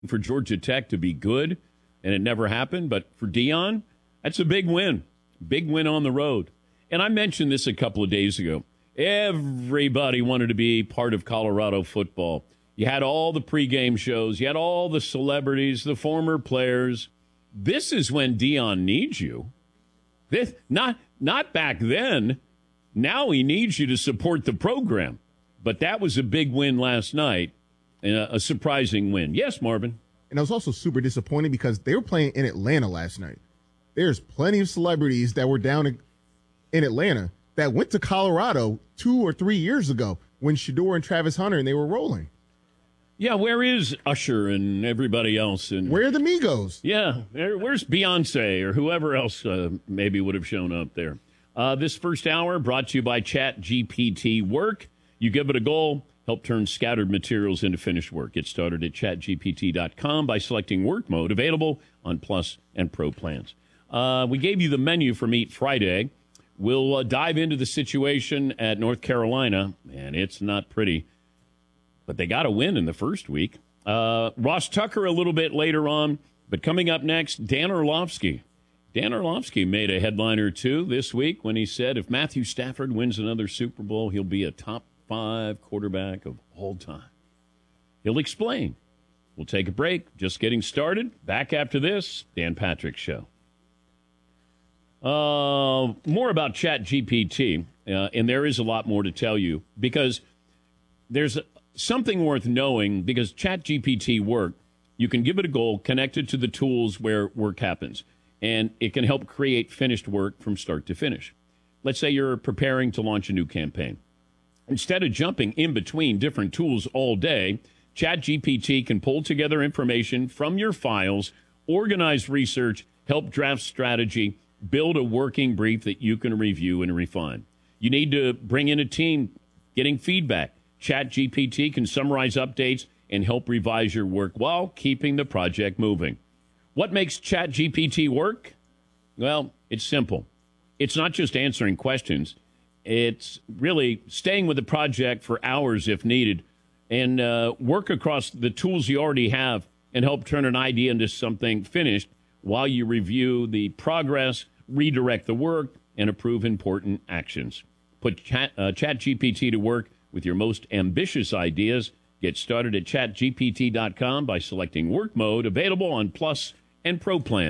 for Georgia Tech to be good, and it never happened. But for Deion, that's a big win. Big win on the road. And I mentioned this a couple of days ago. Everybody wanted to be part of Colorado football. You had all the pregame shows. You had all the celebrities, the former players. This is when Deion needs you. This, not back then. Now he needs you to support the program. But that was a big win last night, and a surprising win. Yes, Marvin? And I was also super disappointed because they were playing in Atlanta last night. There's plenty of celebrities that were down in Atlanta that went to Colorado 2 or 3 years ago when Shedeur and Travis Hunter and they were rolling. Yeah, where is Usher and everybody else? And where are the Migos? Yeah, where's Beyonce or whoever else maybe would have shown up there? This first hour brought to you by ChatGPT Work. You give it a goal, help turn scattered materials into finished work. Get started at chatgpt.com by selecting work mode, available on Plus and Pro plans. We gave you the menu for Meat Friday. We'll dive into the situation at North Carolina, and it's not pretty. But they got a win in the first week. Ross Tucker a little bit later on. But coming up next, Dan Orlovsky. Dan Orlovsky made a headline or two this week when he said if Matthew Stafford wins another Super Bowl, he'll be a top 5 quarterback of all time. He'll explain. We'll take a break. Just getting started. Back after this, Dan Patrick Show. More about ChatGPT, and there is a lot more to tell you because there's something worth knowing because ChatGPT Work, you can give it a goal, connect it to the tools where work happens, and it can help create finished work from start to finish. Let's say you're preparing to launch a new campaign. Instead of jumping in between different tools all day, ChatGPT can pull together information from your files, organize research, help draft strategy, build a working brief that you can review and refine. You need to bring in a team getting feedback. ChatGPT can summarize updates and help revise your work while keeping the project moving. What makes ChatGPT work? Well, it's simple. It's not just answering questions. It's really staying with the project for hours if needed and work across the tools you already have and help turn an idea into something finished while you review the progress, redirect the work, and approve important actions. Put ChatGPT to work with your most ambitious ideas. Get started at chatgpt.com by selecting work mode, available on Plus and Pro plans.